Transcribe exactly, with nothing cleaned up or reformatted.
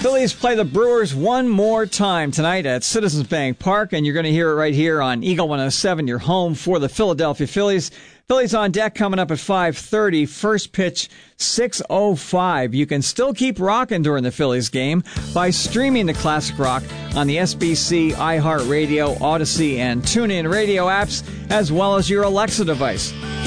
Phillies play the Brewers one more time tonight at Citizens Bank Park, and you're going to hear it right here on Eagle one oh seven, your home for the Philadelphia Phillies. Phillies on deck coming up at five thirty. First pitch, six oh five. You can still keep rocking during the Phillies game by streaming the Classic Rock on the S B C, iHeartRadio, Odyssey, and TuneIn radio apps, as well as your Alexa device.